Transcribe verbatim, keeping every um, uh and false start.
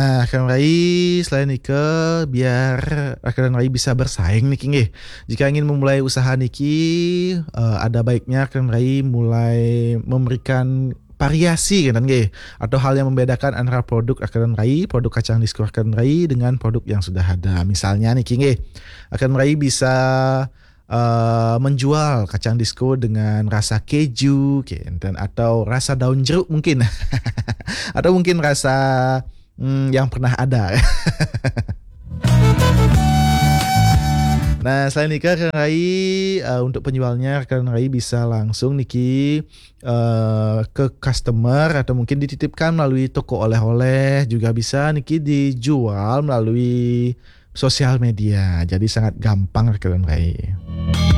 Nah, rekan Rai, selain nike biar rekan Rai bisa bersaing niki nggih. Jika ingin memulai usaha niki, eee, ada baiknya rekan Rai mulai memberikan variasi ngeunan nggih, atau hal yang membedakan antara produk rekan Rai, produk kacang disco rekan Rai dengan produk yang sudah ada. Misalnya niki nggih, rekan Rai bisa, eee, menjual kacang disco dengan rasa keju kinten atau rasa daun jeruk mungkin. Atau mungkin rasa, mmm, yang pernah ada. Nah, selain nike rekan Rai, eee, untuk penjualnya rekan Rai bisa langsung niki, eee, ke customer atau mungkin dititipkan melalui toko oleh-oleh, juga bisa niki dijual melalui sosial media. Jadi sangat gampang rekan Rai.